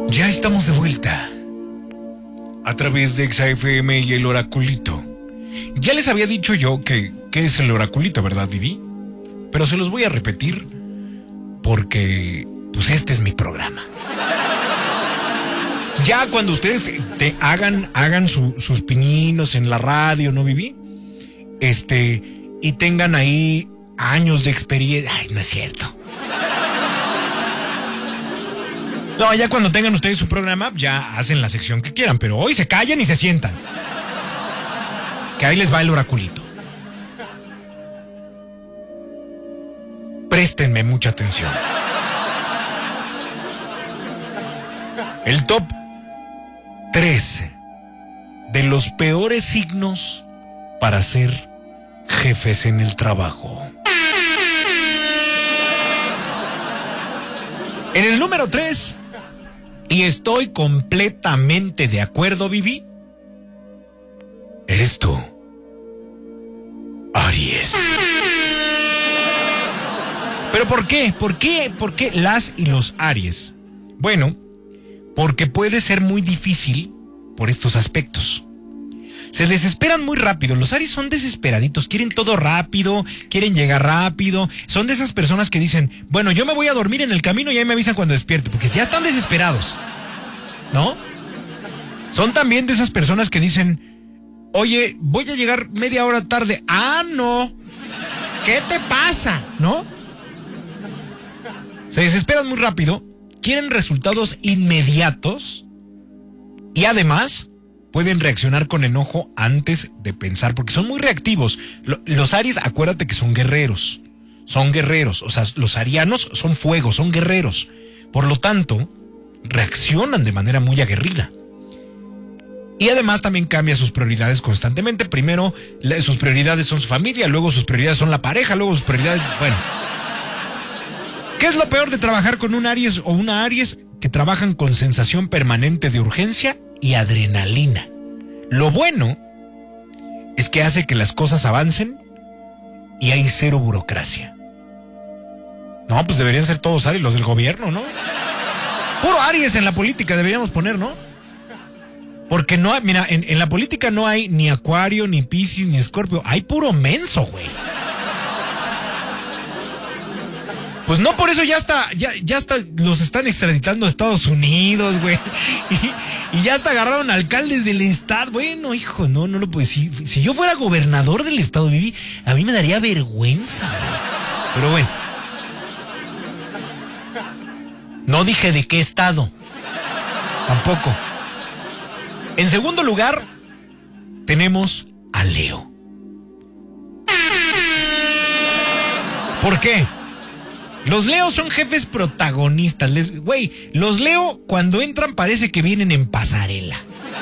Ya estamos de vuelta a través de XFM y el Oraculito. Ya les había dicho yo que es el Oraculito, ¿verdad, Vivi? Pero se los voy a repetir porque, pues, este es mi programa. Ya cuando ustedes hagan sus pininos en la radio, ¿no, Vivi? Y tengan ahí años de experiencia. Ay, no es cierto. No, ya cuando tengan ustedes su programa, ya hacen la sección que quieran, pero hoy se callan y se sientan. Que ahí les va el Oraculito. Préstenme mucha atención. El top 3 de los peores signos para ser jefes en el trabajo. En el número 3, y estoy completamente de acuerdo, Vivi, eres tú, Aries. ¿Pero por qué? ¿Por qué las y los Aries? Bueno, porque puede ser muy difícil por estos aspectos. Se desesperan muy rápido. Los Aries son desesperaditos, quieren todo rápido, quieren llegar rápido. Son de esas personas que dicen, bueno, yo me voy a dormir en el camino y ahí me avisan cuando despierte, porque ya están desesperados, ¿no? Son también de esas personas que dicen, oye, voy a llegar media hora tarde. Ah, no, ¿qué te pasa? ¿No? Se desesperan muy rápido, quieren resultados inmediatos y además pueden reaccionar con enojo antes de pensar, porque son muy reactivos. Los Aries, acuérdate que son guerreros. O sea, los arianos son fuego, son guerreros. Por lo tanto, reaccionan de manera muy aguerrida. Y además también cambia sus prioridades constantemente. Primero, sus prioridades son su familia, luego sus prioridades son la pareja, luego sus prioridades... Bueno. ¿Qué es lo peor de trabajar con un Aries o una Aries? Que trabajan con sensación permanente de urgencia y adrenalina. Lo bueno es que hace que las cosas avancen y hay cero burocracia. No, pues deberían ser todos Aries, los del gobierno, ¿no? Puro Aries en la política deberíamos poner, ¿no? Porque no, mira, en la política no hay ni Acuario, ni Piscis, ni Escorpio. Hay puro menso, güey. Pues no, por eso ya los están extraditando a Estados Unidos, güey. Y ya hasta agarraron alcaldes del estado. Bueno, hijo, no lo puedo decir. Si yo fuera gobernador del estado, Vivi, a mí me daría vergüenza, güey. Pero bueno. No dije de qué estado. Tampoco. En segundo lugar, tenemos a Leo. ¿Por qué? Los Leo son jefes protagonistas. Los Leo cuando entran parece que vienen en pasarela.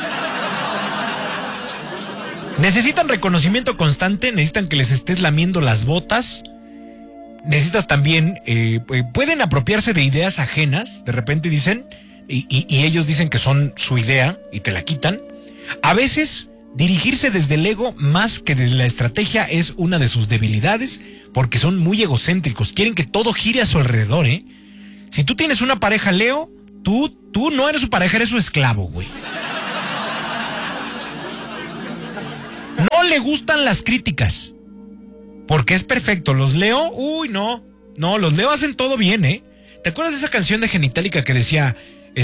Necesitan reconocimiento constante, necesitan que les estés lamiendo las botas. Necesitas también, pueden apropiarse de ideas ajenas, de repente dicen, y ellos dicen que son su idea y te la quitan. A veces, dirigirse desde el ego más que desde la estrategia es una de sus debilidades, porque son muy egocéntricos, quieren que todo gire a su alrededor, ¿eh? Si tú tienes una pareja Leo, tú no eres su pareja, eres su esclavo, güey. No le gustan las críticas, porque es perfecto. Los Leo, no, los Leo hacen todo bien, ¿eh? ¿Te acuerdas de esa canción de Genitalica que decía,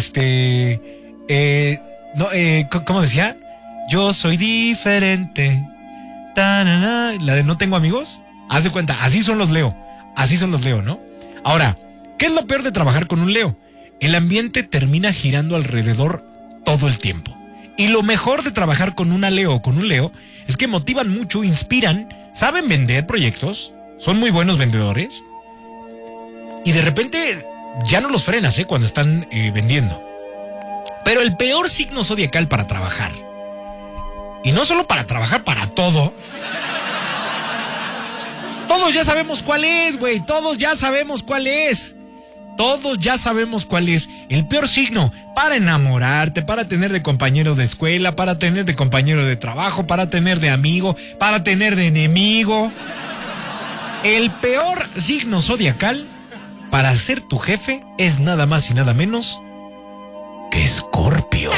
¿cómo decía? Yo soy diferente. La de no tengo amigos. Haz de cuenta, así son los Leo, ¿no? Ahora, ¿qué es lo peor de trabajar con un Leo? El ambiente termina girando alrededor todo el tiempo. Y lo mejor de trabajar con una Leo o con un Leo es que motivan mucho, inspiran, saben vender proyectos, son muy buenos vendedores. Y de repente ya no los frenas, cuando están vendiendo. Pero el peor signo zodiacal para trabajar, y no solo para trabajar, para todo. Todos ya sabemos cuál es, güey. Todos ya sabemos cuál es. El peor signo para enamorarte, para tener de compañero de escuela, para tener de compañero de trabajo, para tener de amigo, para tener de enemigo. El peor signo zodiacal para ser tu jefe es nada más y nada menos que Escorpio.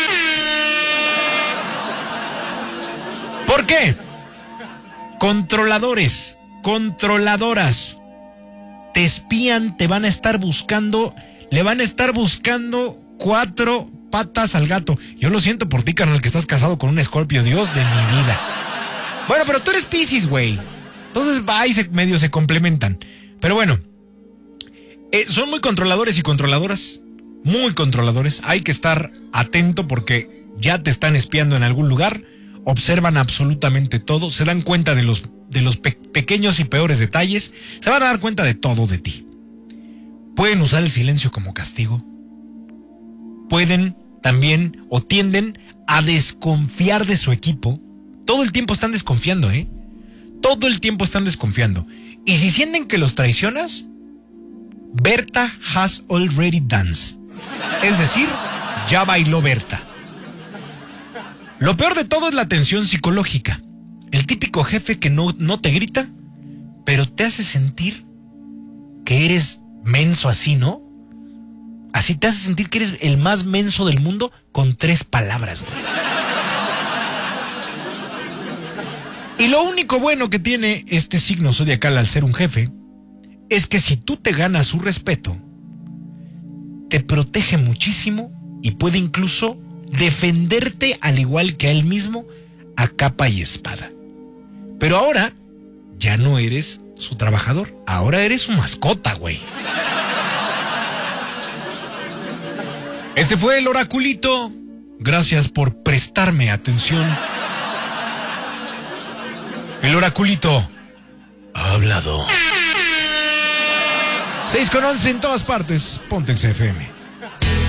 ¿Por qué? Controladores, controladoras, te espían, te van a estar buscando, le van a estar buscando 4 patas al gato. Yo lo siento por ti, carnal, que estás casado con un Escorpio, Dios de mi vida. Bueno, pero tú eres Piscis, güey. Entonces va y medio se complementan. Pero bueno, son muy controladores y controladoras. Muy controladores. Hay que estar atento porque ya te están espiando en algún lugar. Observan absolutamente todo. Se dan cuenta de los pequeños y peores detalles. Se van a dar cuenta de todo de ti. Pueden usar el silencio como castigo. Pueden también o tienden a desconfiar de su equipo. Todo el tiempo están desconfiando, ¿eh? Todo el tiempo están desconfiando. Y si sienten que los traicionas, Berta has already danced. Es decir, ya bailó Berta. Lo peor de todo es la tensión psicológica. El típico jefe que no te grita, pero te hace sentir que eres menso así, ¿no? Así te hace sentir que eres el más menso del mundo con 3 palabras, güey. Y lo único bueno que tiene este signo zodiacal al ser un jefe es que si tú te ganas su respeto, te protege muchísimo y puede incluso defenderte al igual que a él mismo a capa y espada. Pero ahora ya no eres su trabajador, ahora eres su mascota, güey. Este fue el oraculito. Gracias por prestarme atención. El oraculito ha hablado. 6:11 en todas partes. Pontex FM.